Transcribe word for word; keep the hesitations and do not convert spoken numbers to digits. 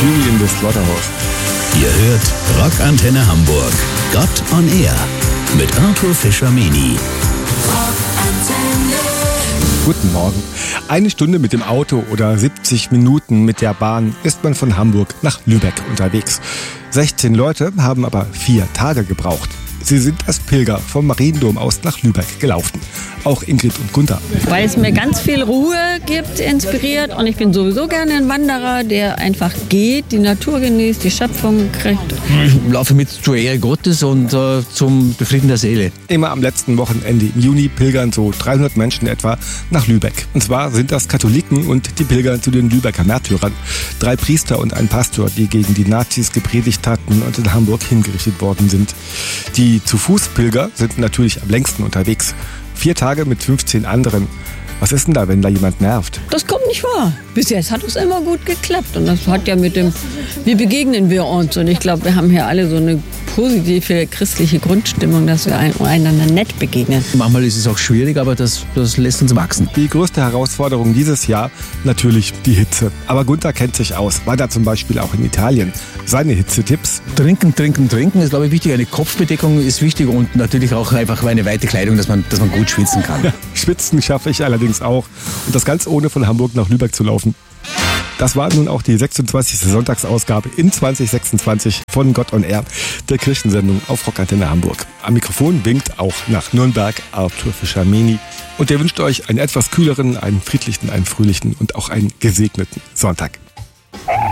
Jury in the Slaughterhouse. Ihr hört Rockantenne Hamburg. Gott on Air mit Arthur Fischer-Meni. Guten Morgen. Eine Stunde mit dem Auto oder siebzig Minuten mit der Bahn ist man von Hamburg nach Lübeck unterwegs. sechzehn Leute haben aber vier Tage gebraucht. Sie sind als Pilger vom Mariendom aus nach Lübeck gelaufen. Auch Ingrid und Gunther. Weil es mir ganz viel Ruhe gibt, inspiriert. Und ich bin sowieso gerne ein Wanderer, der einfach geht, die Natur genießt, die Schöpfung kriegt. Ich laufe mit zur Ehre Gottes und äh, zum Befrieden der Seele. Immer am letzten Wochenende im Juni pilgern so dreihundert Menschen etwa nach Lübeck. Und zwar sind das Katholiken und die pilgern zu den Lübecker Märtyrern. Drei Priester und ein Pastor, die gegen die Nazis gepredigt hatten und in Hamburg hingerichtet worden sind. Die Zu-Fuß-Pilger sind natürlich am längsten unterwegs. Vier Tage mit fünfzehn anderen. Was ist denn da, wenn da jemand nervt? Das kommt nicht vor. Bis jetzt hat es immer gut geklappt. Und das hat ja mit dem, wie begegnen wir uns? Und ich glaube, wir haben hier alle so eine positive christliche Grundstimmung, dass wir einander nett begegnen. Manchmal ist es auch schwierig, aber das, das lässt uns wachsen. Die größte Herausforderung dieses Jahr natürlich die Hitze. Aber Gunther kennt sich aus, war da zum Beispiel auch in Italien. Seine Hitzetipps? Trinken, trinken, trinken ist, glaube ich, wichtig. Eine Kopfbedeckung ist wichtig und natürlich auch einfach eine weite Kleidung, dass man, dass man gut schwitzen kann. Ja, schwitzen schaffe ich allerdings auch. Und das ganz ohne von Hamburg nach Lübeck zu laufen. Das war nun auch die sechsundzwanzigste Sonntagsausgabe in zwanzig sechsundzwanzig von Gott on Air, der Kirchensendung auf Rockantenne Hamburg. Am Mikrofon winkt auch nach Nürnberg Arthur Fischer-Meni. Und der wünscht euch einen etwas kühleren, einen friedlichen, einen fröhlichen und auch einen gesegneten Sonntag.